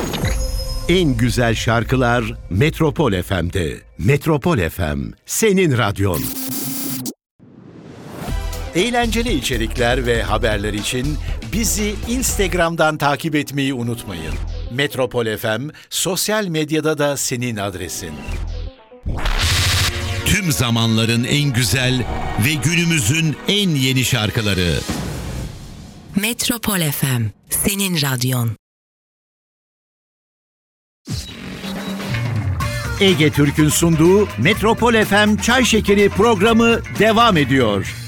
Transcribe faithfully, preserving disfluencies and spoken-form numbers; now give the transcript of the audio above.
En güzel şarkılar Metropol F M'de. Metropol F M, senin radyon. Eğlenceli içerikler ve haberler için bizi Instagram'dan takip etmeyi unutmayın. Metropol F M, sosyal medyada da senin adresin. Tüm zamanların en güzel ve günümüzün en yeni şarkıları. Metropol F M, senin radyon. Ege Türk'ün sunduğu Metropol F M Çay Şekeri programı devam ediyor.